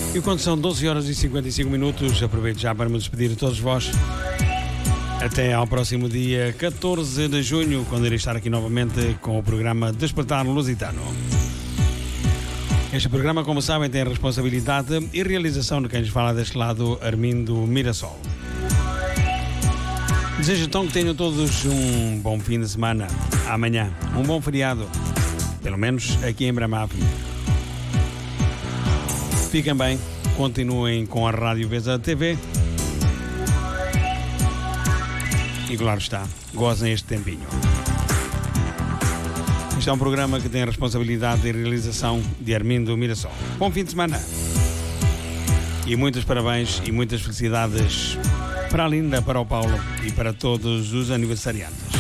E quando são 12 horas e 55 minutos, aproveito já para me despedir de todos vós. Até ao próximo dia 14 de junho, quando irei estar aqui novamente com o programa Despertar Lusitano. Este programa, como sabem, tem a responsabilidade e realização de quem nos fala deste lado, Armindo Mirassol. Desejo então que tenham todos um bom fim de semana. Amanhã, um bom feriado. Pelo menos aqui em Bramafe. Fiquem bem, continuem com a Rádio Beza TV. E claro está, gozem este tempinho. Este é um programa que tem a responsabilidade e realização de Armindo Mirassol. Bom fim de semana. E muitos parabéns e muitas felicidades para a Linda, para o Paulo e para todos os aniversariantes.